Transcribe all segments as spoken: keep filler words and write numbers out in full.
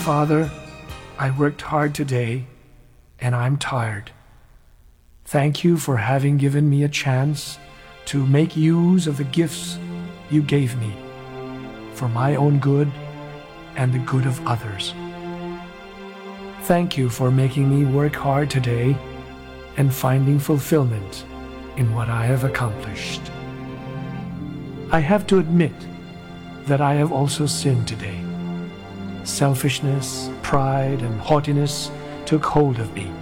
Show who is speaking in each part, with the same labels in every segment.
Speaker 1: Father, I worked hard today, and I'm tired. Thank you for having given me a chance to make use of the gifts you gave me for my own good and the good of others. Thank you for making me work hard today and finding fulfillment in what I have accomplished. I have to admit that I have also sinned today. Selfishness, pride, and haughtiness took hold of me.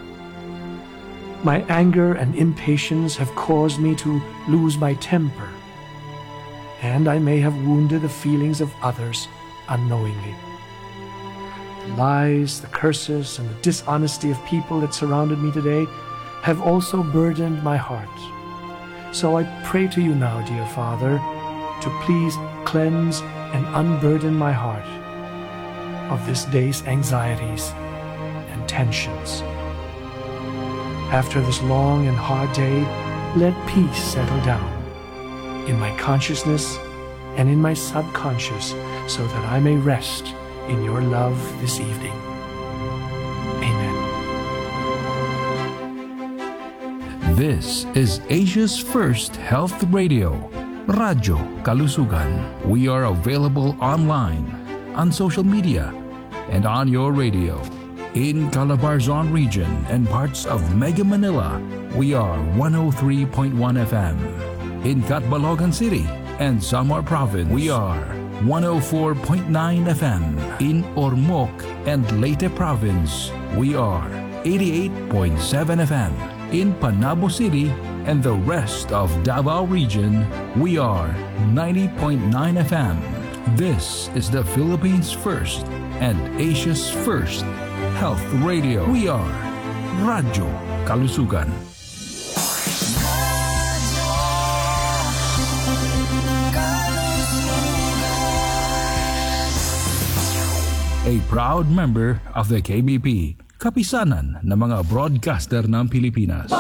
Speaker 1: My anger and impatience have caused me to lose my temper, and I may have wounded the feelings of others unknowingly. The lies, the curses, and the dishonesty of people that surrounded me today have also burdened my heart. So I pray to you now, dear Father, to please cleanse and unburden my heart of this day's anxieties and tensions. After this long and hard day, let peace settle down in my consciousness and in my subconscious so that I may rest in your love this evening. Amen.
Speaker 2: This is Asia's first health radio, Radyo Kalusugan. We are available online, on social media, and on your radio. In Calabarzon region and parts of Mega Manila, we are one oh three point one F M. In Catbalogan City and Samar Province, we are one oh four point nine F M. In Ormoc and Leyte Province, we are eighty-eight point seven F M. In Panabo City and the rest of Davao region, we are ninety point nine F M. This is the Philippines' first and Asia's first health radio. We are Radyo Kalusugan. A proud member of the K B P, kapisanan ng mga broadcaster ng Pilipinas.